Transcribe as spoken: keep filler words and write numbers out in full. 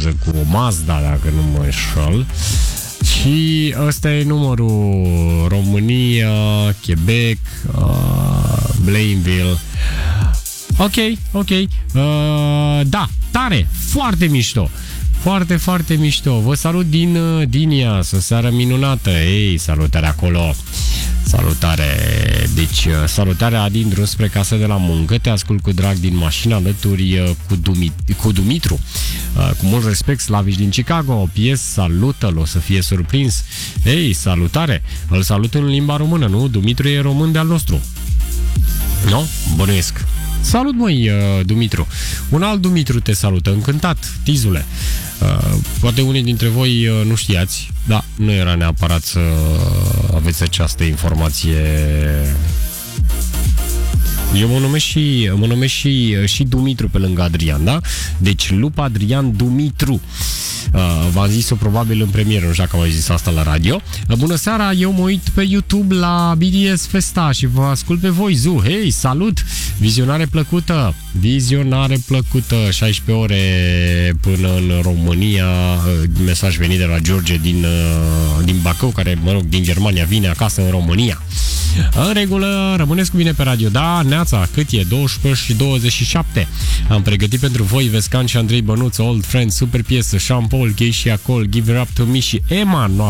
urmează cu o Mazda, dacă nu mă înșel. Și ăsta e numărul: România, Quebec, uh, Blainville. Ok, ok. Uh, da, tare, foarte mișto. Foarte, foarte mișto. Vă salut din, din Iași. O seară minunată. Ei, salutare acolo. Salutare. Deci, salutarea din drum spre casă de la muncă. Te ascult cu drag din mașină alături cu, Dumit- cu Dumitru. Cu mult respect, Slavici din Chicago. P S, salută-l, o să fie surprins. Ei, salutare. Îl salut în limba română, nu? Dumitru e român de-al nostru. Nu? Bănuiesc. Salut, măi, Dumitru. Un alt Dumitru te salută, încântat, tizule. Poate unii dintre voi nu știați, dar nu era neapărat să aveți această informație. Eu mă numesc și, mă numesc și, și Dumitru pe lângă Adrian, da? Deci Lup Adrian Dumitru. Uh, v-am zis-o probabil în premieră, nu știu dacă am mai zis asta la radio. Uh, bună seara, eu mă uit pe YouTube la B D S Festa și vă ascult pe voi, Zu. Hei, salut! Vizionare plăcută! Vizionare plăcută! șaisprezece ore până în România. Uh, mesaj venit de la George din, uh, din Bacău, care, mă rog, din Germania vine acasă în România. În regulă, rămâneți cu mine pe radio. Da, Neața, cât e? douăsprezece și douăzeci și șapte. Am pregătit pentru voi Vescan și Andrei Bănuț, Old Friends, super piesă, Sean Paul, Gay și Acol, Give It Up To Me și Emma,